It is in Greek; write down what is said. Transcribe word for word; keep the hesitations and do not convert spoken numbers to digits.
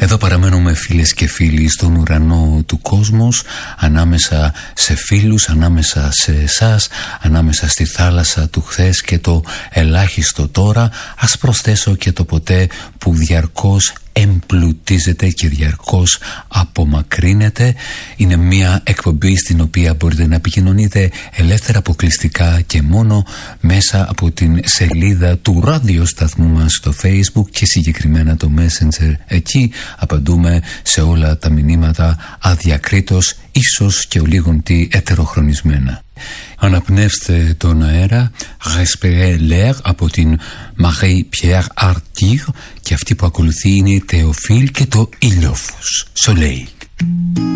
Εδώ παραμένουμε φίλες και φίλοι στον ουρανό του κόσμος, ανάμεσα σε φίλους, ανάμεσα σε εσάς, ανάμεσα στη θάλασσα του χθες και το ελάχιστο τώρα. Ας προσθέσω και το ποτέ που διαρκώς εμπλουτίζεται και διαρκώς απομακρύνεται. Είναι μια εκπομπή στην οποία μπορείτε να επικοινωνείτε ελεύθερα, αποκλειστικά και μόνο μέσα από την σελίδα του ραδιοσταθμού μας στο Facebook και συγκεκριμένα το Messenger. Εκεί απαντούμε σε όλα τα μηνύματα αδιακρίτως, ίσως και ολίγον τι ετεροχρονισμένα. Αναπνεύστε τον αέρα, Respirez l'air από την Marie-Pierre Arthur, και αυτή που ακολουθεί είναι η Théophile και το Ηλιόφως, Soleil.